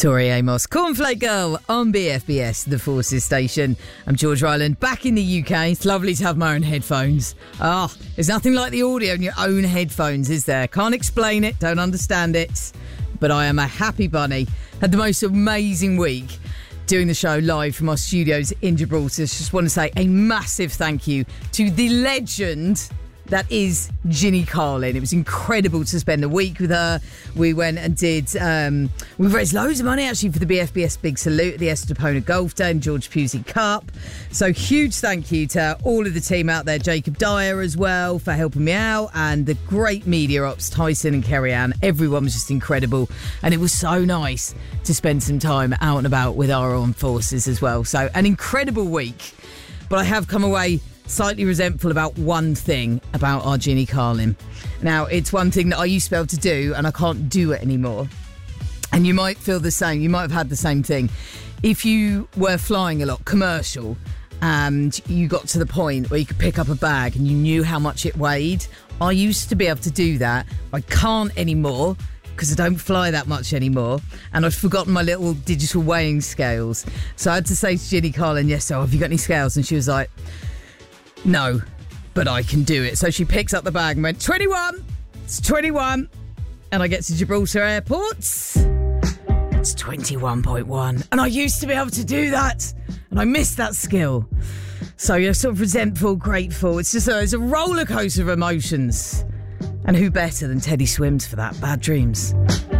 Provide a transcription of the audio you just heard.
Tori Amos, Cornflake Girl on BFBS, the Forces station. I'm George Ryland, back in the UK. It's lovely to have my own headphones. There's nothing like the audio in your own headphones, is there? Can't explain it, don't understand it, but I am a happy bunny. Had the most amazing week doing the show live from our studios in Gibraltar. Just want to say a massive thank you to the legend that is Ginny Carlin. It was incredible to spend the week with her. We went and did, we raised loads of money actually for the BFBS Big Salute at the Estepona Golf Day and George Pusey Cup. So huge thank you to all of the team out there, Jacob Dyer as well for helping me out, and the great media ops, Tyson and Kerry Ann. Everyone was just incredible. And it was so nice to spend some time out and about with our armed forces as well. So an incredible week. But I have come away slightly resentful about one thing about our Ginny Carlin. Now, it's one thing that I used to be able to do and I can't do it anymore. And you might feel the same. You might have had the same thing. If you were flying a lot, commercial, and you got to the point where you could pick up a bag and you knew how much it weighed, I used to be able to do that. I can't anymore because I don't fly that much anymore, and I'd forgotten my little digital weighing scales. So I had to say to Ginny Carlin, yes, so have you got any scales? And she was like, no, but I can do it. So she picks up the bag and went, 21. It's 21. And I get to Gibraltar Airport. It's 21.1. And I used to be able to do that. And I missed that skill. So you're sort of resentful, grateful. It's just it's a roller coaster of emotions. And who better than Teddy Swims for that? Bad dreams.